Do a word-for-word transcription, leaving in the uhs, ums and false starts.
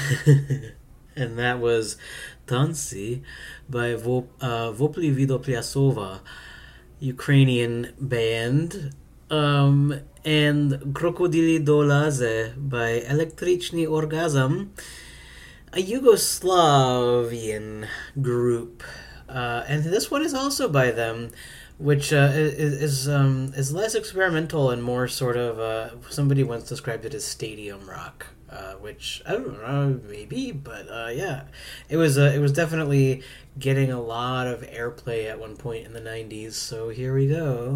And that was Tansi by Vop- uh, Vopli Vidoplyasova, Ukrainian band. Um, and Krokodili Dolaze by Elektrichny Orgasm, a Yugoslavian group. Uh, and this one is also by them, which uh, is is, um, is less experimental and more sort of uh, somebody once described it as stadium rock, uh, which I don't know, maybe, but uh, yeah, it was uh, it was definitely getting a lot of airplay at one point in the nineties. So here we go.